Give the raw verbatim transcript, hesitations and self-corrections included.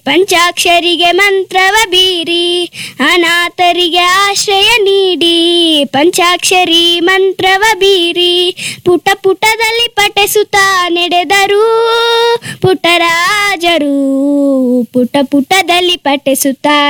ಪಂಚಾಕ್ಷರಿಗೆ ಮಂತ್ರವ ಬೀರಿ ಅನಾಥರಿಗೆ ಆಶ್ರಯ ನೀಡಿ. ಪಂಚಾಕ್ಷರಿ ಮಂತ್ರವ ಬೀರಿ ಪುಟ ಪುಟದಲ್ಲಿ ಪಠಿಸುತ್ತಾ ನಡೆದರು ಪುಟ್ಟರಾಜರು. ಪುಟ ಪುಟದಲ್ಲಿ ಪಠಿಸುತ್ತಾ